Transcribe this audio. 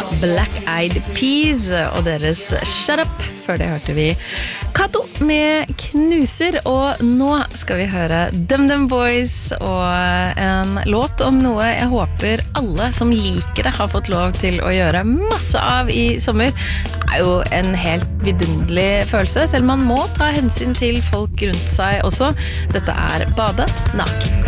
Black Eyed Peas og deres Shut Up. Før det hørte vi Kato med Knuser, og nå skal vi høre DumDum Boys og en låt om noe jeg håper alle som liker det har fått lov til å gjøre masse av i sommer. Det jo en helt vidunderlig følelse, selv om man må ta hensyn til folk rundt seg også. Dette bade naken.